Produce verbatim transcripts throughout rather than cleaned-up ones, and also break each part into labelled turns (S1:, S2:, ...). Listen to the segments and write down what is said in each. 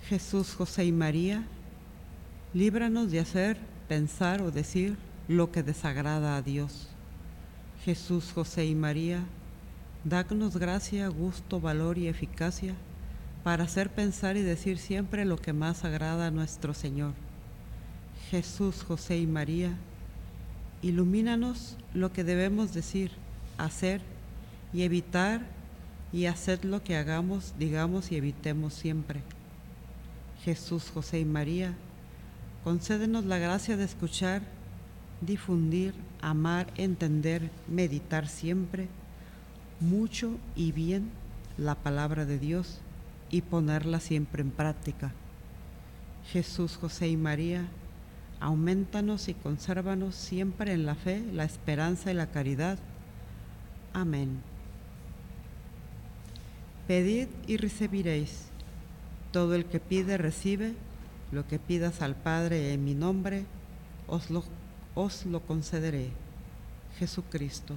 S1: Jesús, José y María, líbranos de hacer, pensar o decir lo que desagrada a Dios. Jesús, José y María, dadnos gracia, gusto, valor y eficacia para hacer, pensar y decir siempre lo que más agrada a nuestro Señor. Jesús, José y María, ilumínanos lo que debemos decir, hacer y evitar, y haced lo que hagamos, digamos y evitemos siempre. Jesús, José y María, concédenos la gracia de escuchar, difundir, amar, entender, meditar siempre, mucho y bien, la palabra de Dios y ponerla siempre en práctica. Jesús, José y María, aumentanos y consérvanos siempre en la fe, la esperanza y la caridad. Amén. Pedid y recibiréis. Todo el que pide, recibe. Lo que pidas al Padre en mi nombre, os lo, os lo concederé. Jesucristo.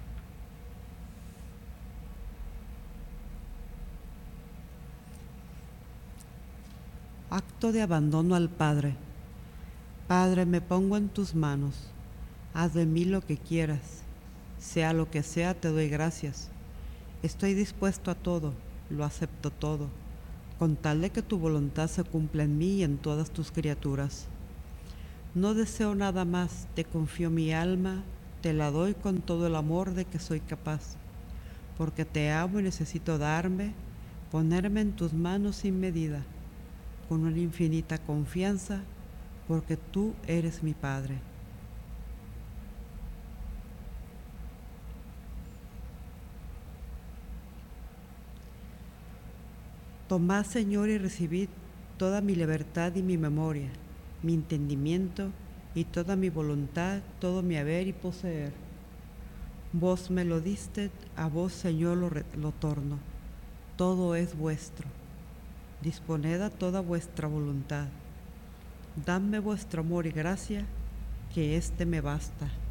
S1: Acto de abandono al Padre. Padre, me pongo en tus manos. Haz de mí lo que quieras. Sea lo que sea, te doy gracias. Estoy dispuesto a todo, lo acepto todo, con tal de que tu voluntad se cumpla en mí y en todas tus criaturas. No deseo nada más, te confío mi alma, te la doy con todo el amor de que soy capaz, porque te amo y necesito darme, ponerme en tus manos sin medida, con una infinita confianza, porque tú eres mi Padre. Tomad, Señor, y recibid toda mi libertad y mi memoria, mi entendimiento y toda mi voluntad, todo mi haber y poseer. Vos me lo diste, a vos, Señor, lo, lo torno. Todo es vuestro. Disponed a toda vuestra voluntad. Dadme vuestro amor y gracia, que éste me basta.